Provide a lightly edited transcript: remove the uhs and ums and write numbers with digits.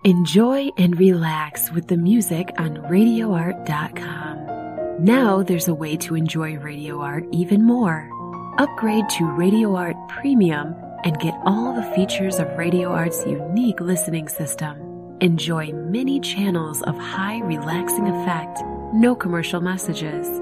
Enjoy and relax with the music on RadioArt.com. Now there's a way to enjoy Radio Art even more. Upgrade to Radio Art Premium and get all the features of Radio Art's unique listening system. Enjoy many channels of high relaxing effect, no commercial messages,